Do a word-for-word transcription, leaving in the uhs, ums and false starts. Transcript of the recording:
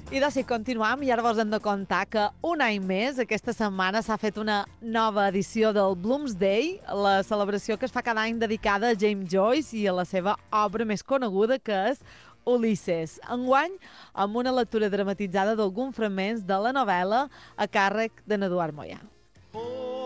I doncs si continuam, i ara vos hem de contar que un any més, aquesta setmana, s'ha fet una nova edició del Bloomsday, la celebració que es fa cada any dedicada a James Joyce i a la seva obra més coneguda, que és Ulisses. Enguany, amb una lectura dramatitzada d'alguns fragments de la novel·la a càrrec d'en Eduard Moyà.